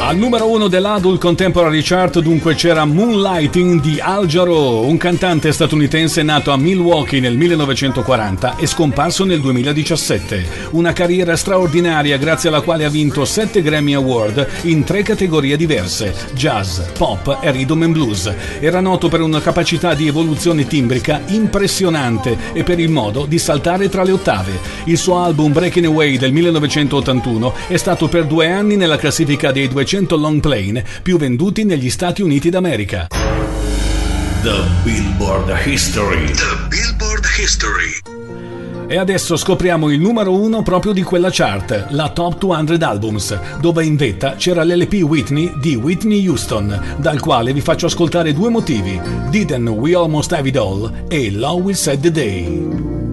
Al numero 1 dell'Adult Contemporary Chart dunque c'era Moonlighting di Al Jarreau, un cantante statunitense nato a Milwaukee nel 1940 e scomparso nel 2017. Una carriera straordinaria grazie alla quale ha vinto 7 Grammy Award in 3 categorie diverse: jazz, pop e rhythm and blues. Era noto per una capacità di evoluzione timbrica impressionante e per il modo di saltare tra le ottave. Il suo album Breaking Away del 1981 è stato per 2 anni nella classifica dei 200 long plane più venduti negli Stati Uniti d'America. The Billboard History. The Billboard History. E adesso scopriamo il numero 1 proprio di quella chart, la Top 200 Albums, dove in vetta c'era l'LP Whitney di Whitney Houston, dal quale vi faccio ascoltare 2 motivi: Didn't We Almost Have It All e Love Will Set the Day.